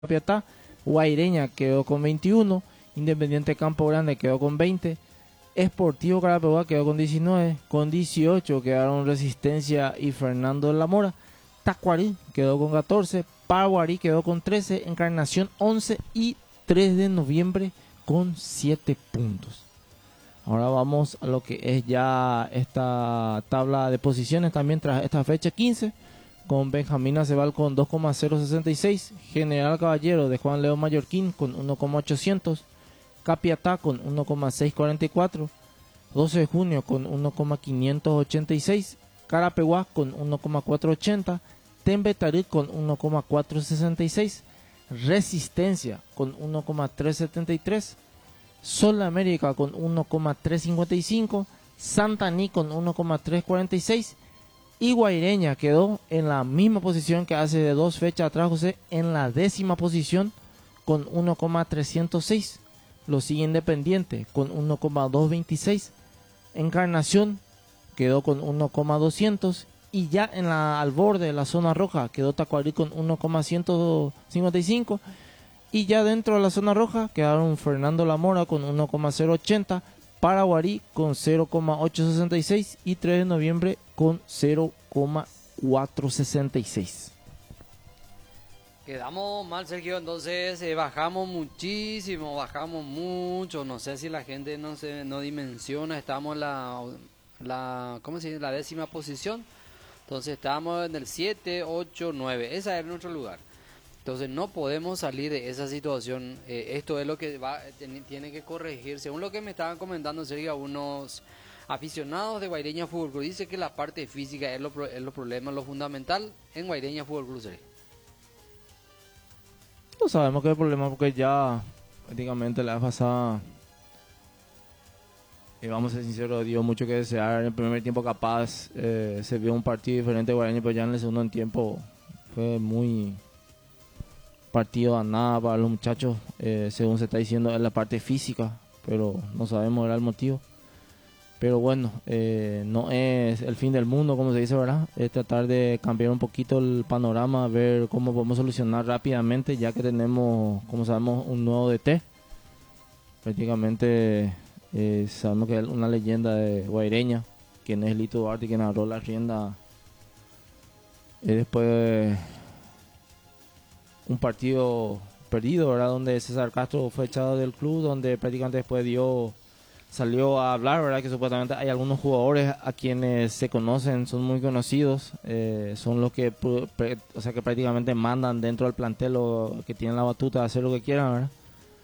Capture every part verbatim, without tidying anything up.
Capiatá, Guaireña quedó con veintiuno, Independiente Campo Grande quedó con veinte, Sportivo Carapeguá quedó con diecinueve, con dieciocho quedaron Resistencia y Fernando de la Mora, Tacuarí quedó con catorce, Paraguarí quedó con trece, Encarnación once y tres de noviembre con siete puntos. Ahora vamos a lo que es ya esta tabla de posiciones también tras esta fecha quince, con Benjamín Aceval con dos coma cero sesenta y seis, General Caballero de Juan León Mallorquín con uno coma ochocientos, Capiatá con uno coma seiscientos cuarenta y cuatro, doce de junio con uno coma quinientos ochenta y seis, Carapeguá con uno coma cuatrocientos ochenta, Tembetarí con uno coma cuatrocientos sesenta y seis, Resistencia con uno coma trescientos setenta y tres, Sol América con uno coma trescientos cincuenta y cinco, Santaní con uno coma trescientos cuarenta y seis y Guaireña quedó en la misma posición que hace de dos fechas atrás, José, en la décima posición con uno coma trescientos seis. Lo sigue Independiente con uno coma doscientos veintiséis, Encarnación quedó con uno coma doscientos y ya en la, al borde de la zona roja quedó Tacuarí con uno coma ciento cincuenta y cinco. Y ya dentro de la zona roja quedaron Fernando La Mora con uno coma cero ochenta, Paraguarí con cero coma ochocientos sesenta y seis y tres de noviembre con cero coma cuatrocientos sesenta y seis. Quedamos mal, Sergio, entonces eh, bajamos muchísimo, bajamos mucho, no sé si la gente no se no dimensiona, estamos en la, la, ¿cómo se dice? La décima posición, entonces estamos en el siete, ocho, nueve, ese es nuestro lugar. Entonces no podemos salir de esa situación, eh, esto es lo que va, tiene que corregir. Según lo que me estaban comentando, Sergio, unos aficionados de Guaireña Fútbol Club, dice que la parte física es lo, es lo problema, lo fundamental en Guaireña Fútbol Club, Sergio. No sabemos qué es el problema porque ya prácticamente la vez pasada, y vamos a ser sinceros, dio mucho que desear. En el primer tiempo capaz eh, se vio un partido diferente de Guaireña, pero ya en el segundo tiempo fue muy... partido a nada para los muchachos, eh, según se está diciendo, en la parte física, pero no sabemos el motivo. Pero bueno, eh, no es el fin del mundo, como se dice, ¿verdad? Es tratar de cambiar un poquito el panorama, ver cómo podemos solucionar rápidamente, ya que tenemos, como sabemos, un nuevo D T. Prácticamente eh, sabemos que es una leyenda de Guaireña, quien es Lito Duarte, quien agarró la rienda eh, después de un partido perdido, ¿verdad? Donde César Castro fue echado del club, donde prácticamente después dio, salió a hablar, ¿verdad? Que supuestamente hay algunos jugadores a quienes se conocen, son muy conocidos, eh, son los que, pre, o sea, que prácticamente mandan dentro del plantel o que tienen la batuta de hacer lo que quieran, ¿verdad?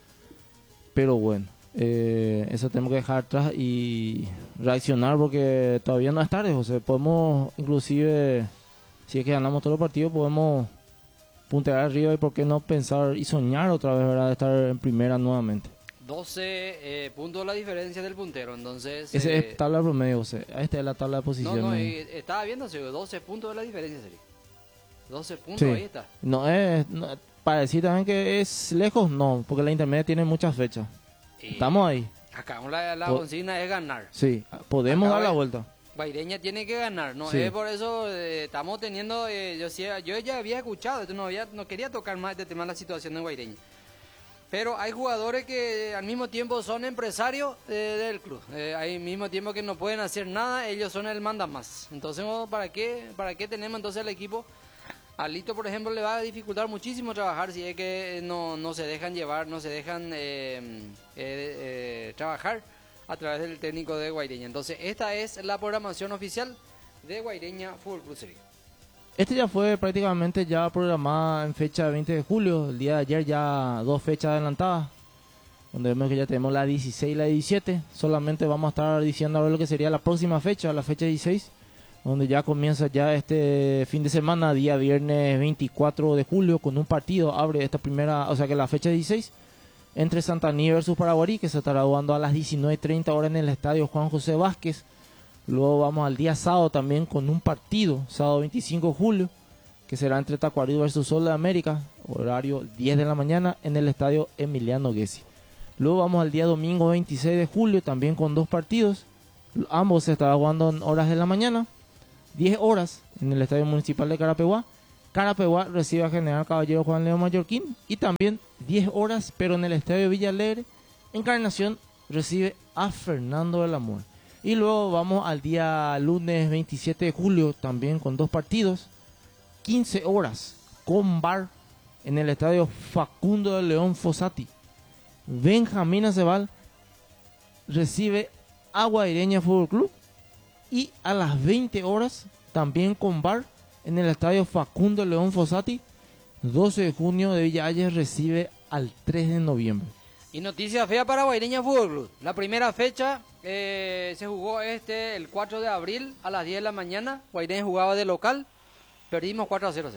Pero bueno, eh, eso tenemos que dejar atrás y reaccionar porque todavía no es tarde, José. Podemos, inclusive, si es que ganamos todos los partidos, podemos puntear arriba y por qué no pensar y soñar otra vez, ¿verdad? De estar en primera nuevamente. doce eh, puntos la diferencia del puntero, entonces... Esa eh, es tabla promedio, José. Esta es la tabla de posiciones. No, no, eh, estaba viendo, doce puntos de la diferencia, sería. doce puntos, sí. Ahí está. No es... No, para decir también que es lejos, no, porque la intermedia tiene muchas fechas. Y estamos ahí. Acá la, la consigna es ganar. Sí, podemos acá dar la vuelta. Guaireña tiene que ganar, ¿no? Sí. Es por eso eh, estamos teniendo, eh, yo, yo ya había escuchado, esto no, había, no quería tocar más este tema de la situación de Guaireña. Pero hay jugadores que al mismo tiempo son empresarios eh, del club. Eh, al mismo tiempo que no pueden hacer nada, ellos son el manda más. Entonces, ¿para qué, para qué tenemos entonces el equipo? A Lito, por ejemplo, le va a dificultar muchísimo trabajar si es que no, no se dejan llevar, no se dejan eh, eh, eh, trabajar a través del técnico de Guaireña. Entonces, esta es la programación oficial de Guaireña Fútbol Club. Este ya fue prácticamente ya programada en fecha veinte de julio. El día de ayer ya dos fechas adelantadas, donde vemos que ya tenemos la dieciséis y la diecisiete. Solamente vamos a estar diciendo ahora lo que sería la próxima fecha, la fecha dieciséis, donde ya comienza ya este fin de semana, día viernes veinticuatro de julio, con un partido. Abre esta primera, o sea que la fecha dieciséis, entre Santaní versus Paraguarí, que se estará jugando a las diecinueve treinta horas en el estadio Juan José Vázquez. Luego vamos al día sábado también con un partido, sábado veinticinco de julio, que será entre Tacuarí versus Sol de América, horario diez de la mañana en el estadio Emiliano Gessi. Luego vamos al día domingo veintiséis de julio también con dos partidos, ambos se estarán jugando en horas de la mañana, diez horas en el estadio municipal de Carapeguá. Carapeguá recibe a General Caballero Juan León Mallorquín. Y también diez horas, pero en el Estadio Villa Alegre, Encarnación recibe a Fernando del Amor. Y luego vamos al día lunes veintisiete de julio, también con dos partidos. quince horas, con bar en el Estadio Facundo de León Fossati. Benjamín Acebal recibe a Guaireña Fútbol Club. Y a las veinte horas, también con bar en el Estadio Facundo de León Fossati. doce de junio de Villa Ayes recibe al tres de noviembre. Y noticia fea para Guaireña Fútbol Club. La primera fecha eh, se jugó este el cuatro de abril a las diez de la mañana. Guaireña jugaba de local. Perdimos cuatro a cero.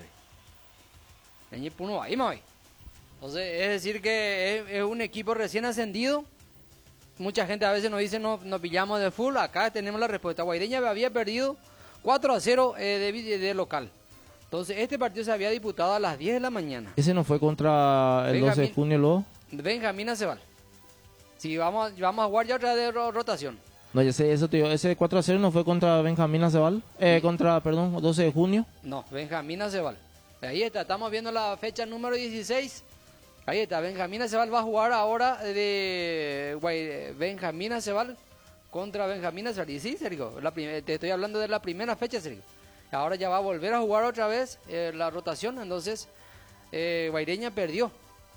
Entonces, es decir que es, es un equipo recién ascendido. Mucha gente a veces nos dice no, nos pillamos de full. Acá tenemos la respuesta. Guaireña había perdido cuatro a cero eh, de, de local. Entonces, este partido se había disputado a las diez de la mañana. ¿Ese no fue contra el Benjamín, doce de junio luego? Benjamín Acebal. Sí, vamos, vamos a jugar ya otra de rotación. No, ya sé, eso te digo, ese cuatro a cero no fue contra Benjamín Acebal, eh, sí. contra, perdón, doce de junio. No, Benjamín Acebal. Ahí está, estamos viendo la fecha número dieciséis. Ahí está, Benjamín Acebal va a jugar ahora de Guay, Benjamín Acebal contra Benjamín Acebal. Y sí, Sergio, la te estoy hablando de la primera fecha, Sergio. Ahora ya va a volver a jugar otra vez eh, la rotación, entonces eh, Guaireña perdió.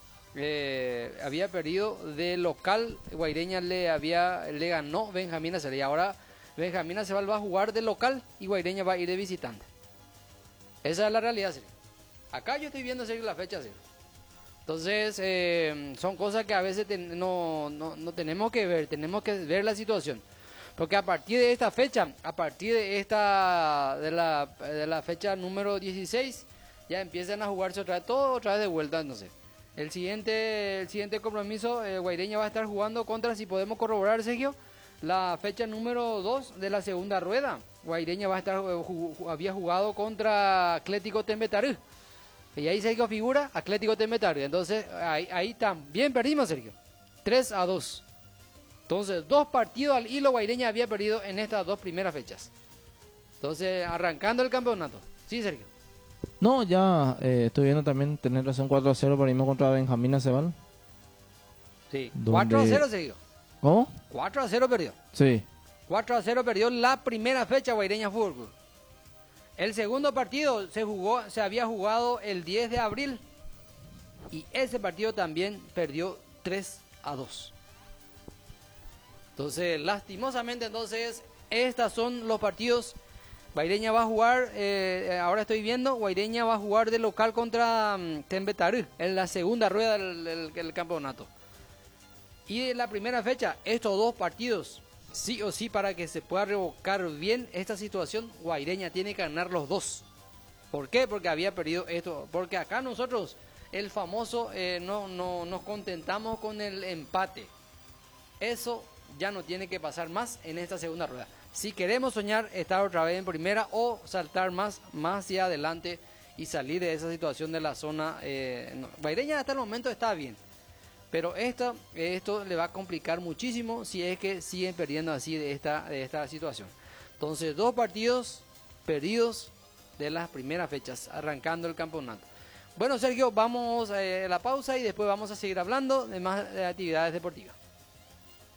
Eh, había perdido de local, Guaireña le había le ganó Benjamín Acebal y ahora Benjamín Acebal va a jugar de local y Guaireña va a ir de visitante. Esa es la realidad, Sergio. Acá yo estoy viendo, Sergio, la fecha, Sergio. Entonces eh, son cosas que a veces ten, no, no, no tenemos que ver, tenemos que ver la situación. Porque a partir de esta fecha, a partir de esta de la, de la fecha número dieciséis, ya empiezan a jugarse otra vez, todo otra vez de vuelta, entonces. El siguiente, el siguiente compromiso, eh, Guaireña va a estar jugando contra, si podemos corroborar, Sergio, la fecha número dos de la segunda rueda. Guaireña va a estar, jug, había jugado contra Atlético Tembetarú. Y ahí, Sergio, figura Atlético Tembetarú. Entonces, ahí, ahí también perdimos, Sergio. tres a dos. Entonces, dos partidos al hilo Guaireña había perdido en estas dos primeras fechas. Entonces, arrancando el campeonato. Sí, Sergio. No, ya eh, estoy viendo también tener razón cuatro a cero, perdimos contra Benjamín Acebal. Sí, donde... cuatro a cero, Sergio. ¿Cómo? cuatro a cero perdió. Sí. cuatro a cero perdió la primera fecha Guaireña Fútbol Club. El segundo partido se jugó, se había jugado el diez de abril y ese partido también perdió tres a dos. Entonces, lastimosamente, entonces, estos son los partidos. Guaireña va a jugar, eh, ahora estoy viendo, Guaireña va a jugar de local contra um, Tembetarú en la segunda rueda del, del, del campeonato. Y en la primera fecha, estos dos partidos, sí o sí, para que se pueda revocar bien esta situación, Guaireña tiene que ganar los dos. ¿Por qué? Porque había perdido esto. Porque acá nosotros, el famoso, eh, no, no nos contentamos con el empate. Eso ya no tiene que pasar más en esta segunda rueda. Si queremos soñar estar otra vez en primera o saltar más, más hacia adelante y salir de esa situación de la zona. Eh, no. Guaireña hasta el momento está bien. Pero esto, esto le va a complicar muchísimo si es que siguen perdiendo así de esta, de esta situación. Entonces, dos partidos perdidos de las primeras fechas, arrancando el campeonato. Bueno, Sergio, vamos a la pausa y después vamos a seguir hablando de más de actividades deportivas.